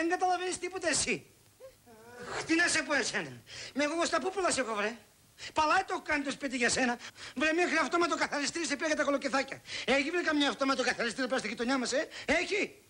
Δεν καταλαβαίνεις τίποτα εσύ. Τι να σε πω εσένα. Με εγώ στα πούπουλα σε έχω βρε. Παλάτι το έχω κάνει το σπίτι για σένα. Βρε μέχρι αυτόματο καθαριστήρι σε πια για τα κολοκυθάκια. Έχει βρει καμιά αυτόματο καθαριστήρι πας στη γειτονιά μας, Έχει.